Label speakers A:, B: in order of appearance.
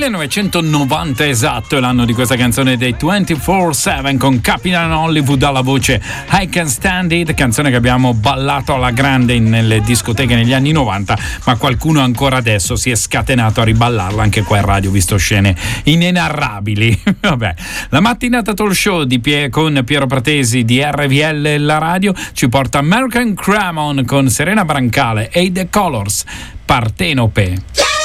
A: 1990 esatto è l'anno di questa canzone dei 24/7 con Capitan Hollywood alla voce I Can Stand It, canzone che abbiamo ballato alla grande nelle discoteche negli anni 90, ma qualcuno ancora adesso si è scatenato a riballarla anche qua in radio, visto scene inenarrabili. Vabbè, la mattinata talk show con Piero Pratesi di RVL La Radio ci porta American Cramon con Serena Brancale e The Colors, Partenope.